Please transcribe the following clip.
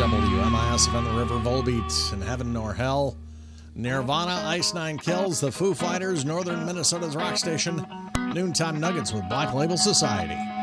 WMIS FM, the River Volbeat, in Heaven nor Hell. Nirvana, Ice Nine Kills, the Foo Fighters, Northern Minnesota's rock station. Noontime Nuggets with Black Label Society.